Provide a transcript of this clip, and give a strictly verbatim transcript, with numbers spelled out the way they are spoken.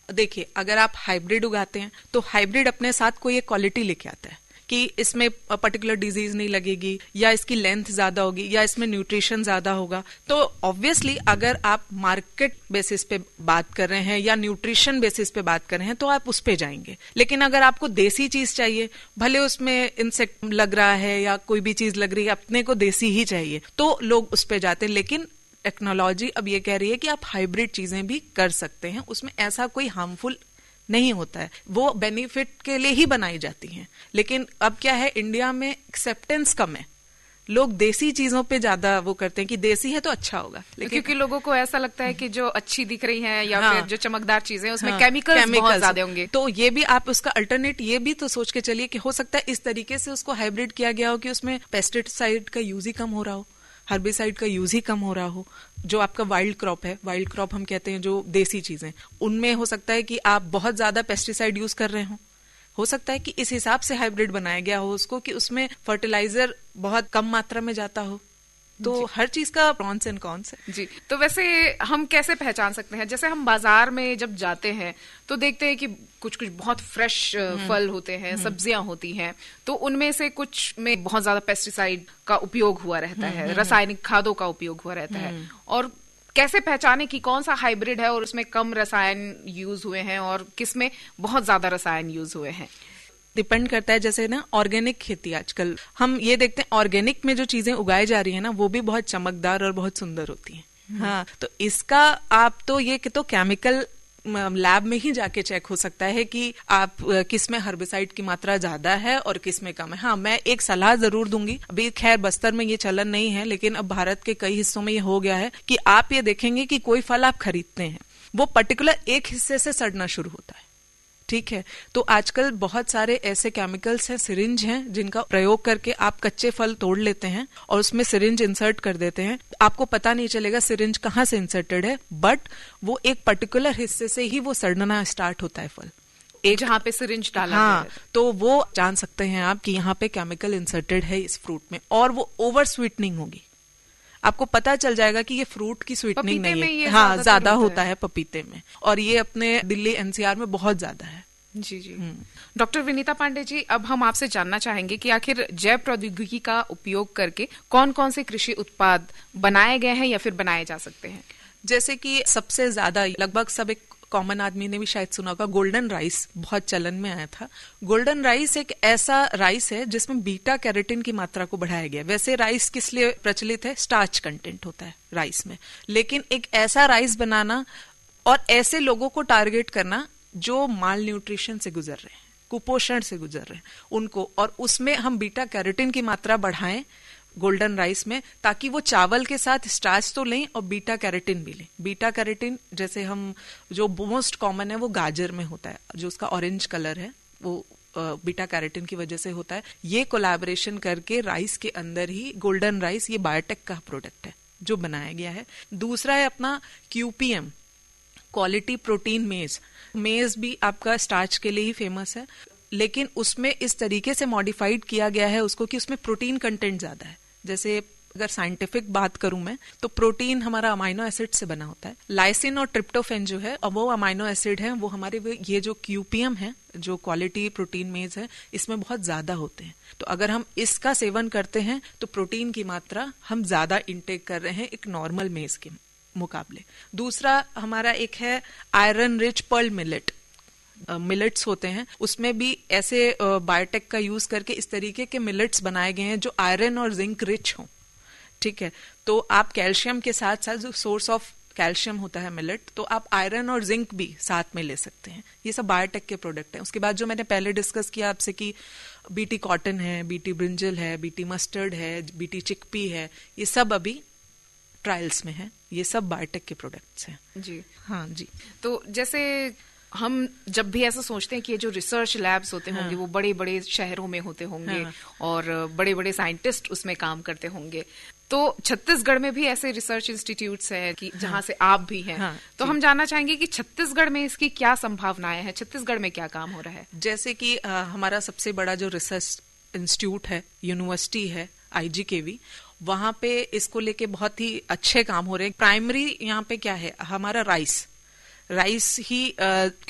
देखिए, अगर आप हाइब्रिड उगाते हैं तो हाइब्रिड अपने साथ कोई एक क्वालिटी लेके आता है कि इसमें पर्टिकुलर डिजीज नहीं लगेगी, या इसकी लेंथ ज्यादा होगी, या इसमें न्यूट्रिशन ज्यादा होगा। तो ऑब्वियसली अगर आप मार्केट बेसिस पे बात कर रहे हैं या न्यूट्रिशन बेसिस पे बात कर रहे हैं तो आप उस पे जाएंगे। लेकिन अगर आपको देसी चीज चाहिए, भले उसमें इंसेक्ट लग रहा है या कोई भी चीज लग रही है, अपने को देसी ही चाहिए, तो लोग उस पे जाते हैं। लेकिन टेक्नोलॉजी अब ये कह रही है कि आप हाइब्रिड चीजें भी कर सकते हैं, उसमें ऐसा कोई हार्मफुल नहीं होता है, वो बेनिफिट के लिए ही बनाई जाती हैं। लेकिन अब क्या है, इंडिया में एक्सेप्टेंस कम है, लोग देसी चीजों पे ज्यादा वो करते हैं कि देसी है तो अच्छा होगा। लेकिन क्योंकि लोगों को ऐसा लगता है कि जो अच्छी दिख रही है या हाँ, फिर जो चमकदार चीजें उसमें हाँ, केमिकल्स बहुत ज्यादा होंगे। तो ये भी आप उसका अल्टरनेट ये भी तो सोच के चलिए कि हो सकता है इस तरीके से उसको हाइब्रिड किया गया हो कि उसमें पेस्टिसाइड का यूज ही कम हो रहा हो, हर्बिसाइड का यूज ही कम हो रहा हो। जो आपका वाइल्ड क्रॉप है, वाइल्ड क्रॉप हम कहते हैं जो देसी चीजें, उनमें हो सकता है कि आप बहुत ज्यादा पेस्टिसाइड यूज कर रहे हो। हो सकता है कि इस हिसाब से हाइब्रिड बनाया गया हो उसको कि उसमें फर्टिलाइजर बहुत कम मात्रा में जाता हो। तो हर चीज का प्रॉन्स एंड कॉन्स है जी। तो वैसे हम कैसे पहचान सकते हैं, जैसे हम बाजार में जब जाते हैं तो देखते हैं कि कुछ कुछ बहुत फ्रेश फल होते हैं, सब्जियां होती हैं, तो उनमें से कुछ में बहुत ज्यादा पेस्टिसाइड का उपयोग हुआ रहता है, रासायनिक खादों का उपयोग हुआ रहता है। और कैसे पहचाने कि कौन सा हाइब्रिड है और उसमें कम रसायन यूज हुए हैं और किसमें बहुत ज्यादा रसायन यूज हुए हैं? डिपेंड करता है। जैसे ना ऑर्गेनिक खेती, आजकल हम ये देखते हैं ऑर्गेनिक में जो चीजें उगाई जा रही है ना, वो भी बहुत चमकदार और बहुत सुंदर होती हैं। हाँ, तो इसका आप तो ये कि तो केमिकल लैब में ही जाके चेक हो सकता है कि आप किस में हर्बिसाइड की मात्रा ज्यादा है और किस में कम है। हाँ, मैं एक सलाह जरूर दूंगी, अभी खैर बस्तर में ये चलन नहीं है, लेकिन अब भारत के कई हिस्सों में ये हो गया है कि आप ये देखेंगे कि कोई फल आप खरीदते हैं वो पर्टिकुलर एक हिस्से से सड़ना शुरू होता है। ठीक है, तो आजकल बहुत सारे ऐसे केमिकल्स हैं, सिरिंज हैं, जिनका प्रयोग करके आप कच्चे फल तोड़ लेते हैं और उसमें सिरिंज इंसर्ट कर देते हैं। आपको पता नहीं चलेगा सिरिंज कहाँ से इंसर्टेड है, बट वो एक पर्टिकुलर हिस्से से ही वो सड़ना स्टार्ट होता है फल, एक जहाँ पे सिरिंज डाला हाँ, है। तो वो जान सकते हैं आप कि यहाँ पे केमिकल इंसर्टेड है इस फ्रूट में, और वो ओवर स्वीटनिंग होगी। आपको पता चल जाएगा कि ये फ्रूट की स्वीटनिंग नहीं है। हाँ, ज्यादा होता है पपीते में, और ये अपने दिल्ली एनसीआर में बहुत ज्यादा है। जी जी। डॉक्टर विनीता पांडे जी, अब हम आपसे जानना चाहेंगे कि आखिर जैव प्रौद्योगिकी का उपयोग करके कौन कौन से कृषि उत्पाद बनाए गए हैं या फिर बनाए जा सकते हैं? जैसे कि सबसे ज्यादा लगभग सब एक कॉमन आदमी ने भी शायद सुना होगा, गोल्डन राइस बहुत चलन में आया था। गोल्डन राइस एक ऐसा राइस है जिसमें बीटा कैरोटीन की मात्रा को बढ़ाया गया। वैसे राइस किस लिए प्रचलित है, स्टार्च कंटेंट होता है राइस में, लेकिन एक ऐसा राइस बनाना और ऐसे लोगों को टारगेट करना जो माल न्यूट्रिशन से गुजर रहे हैं, कुपोषण से गुजर रहे हैं उनको, और उसमें हम बीटा कैरोटीन की मात्रा बढ़ाएं गोल्डन राइस में, ताकि वो चावल के साथ स्टार्च तो लें और बीटा कैरोटीन भी लें। बीटा कैरोटीन जैसे हम जो मोस्ट कॉमन है वो गाजर में होता है, जो उसका ऑरेंज कलर है वो बीटा कैरोटीन की वजह से होता है। ये कोलैबोरेशन करके राइस के अंदर ही गोल्डन राइस, ये बायोटेक का प्रोडक्ट है जो बनाया गया है। दूसरा है अपना क्यूपीएम, क्वालिटी प्रोटीन मेज। मेज भी आपका स्टार्च के लिए ही फेमस है, लेकिन उसमें इस तरीके से मॉडिफाइड किया गया है उसको कि उसमें प्रोटीन कंटेंट ज्यादा है। जैसे अगर साइंटिफिक बात करूं मैं, तो प्रोटीन हमारा अमाइनो एसिड से बना होता है। लाइसिन और ट्रिप्टोफेन जो है, अब वो अमाइनो एसिड है, वो हमारे ये जो क्यूपीएम है, जो क्वालिटी प्रोटीन मेज है, इसमें बहुत ज्यादा होते हैं। तो अगर हम इसका सेवन करते हैं तो प्रोटीन की मात्रा हम ज्यादा इंटेक कर रहे हैं एक नॉर्मल मेज के मुकाबले। दूसरा हमारा एक है iron rich pearl millet. Millets होते हैं, उसमें भी ऐसे बायोटेक का यूज करके इस तरीके के मिलेट्स बनाए गए हैं जो आयरन और जिंक रिच हों। ठीक है, तो आप कैल्शियम के साथ साथ जो सोर्स ऑफ कैल्शियम होता है मिलेट, तो आप आयरन और जिंक भी साथ में ले सकते हैं। ये सब बायोटेक के प्रोडक्ट हैं। उसके बाद जो मैंने पहले डिस्कस किया आपसे कि बीटी कॉटन है, बीटी ब्रिंजल है, बीटी मस्टर्ड है, बीटी चिकपी है, ये सब अभी ट्रायल्स में है। ये सब बायोटेक के प्रोडक्ट्स हैं। जी हाँ जी। तो जैसे हम जब भी ऐसा सोचते हैं कि ये जो रिसर्च लैब्स होते होंगे, हाँ, वो बड़े बड़े शहरों में होते होंगे, हाँ, और बड़े बड़े साइंटिस्ट उसमें काम करते होंगे, तो छत्तीसगढ़ में भी ऐसे रिसर्च इंस्टीट्यूट्स हैं कि हाँ, जहां से आप भी हैं, हाँ, तो हम जानना चाहेंगे कि छत्तीसगढ़ में इसकी क्या संभावनाएं हैं, छत्तीसगढ़ में क्या काम हो रहा है? जैसे कि आ, हमारा सबसे बड़ा जो रिसर्च इंस्टीट्यूट है, यूनिवर्सिटी है आईजीकेवी, वहां पे इसको लेके बहुत ही अच्छे काम हो रहे हैं। प्राइमरी यहाँ पे क्या है, हमारा राइस राइस ही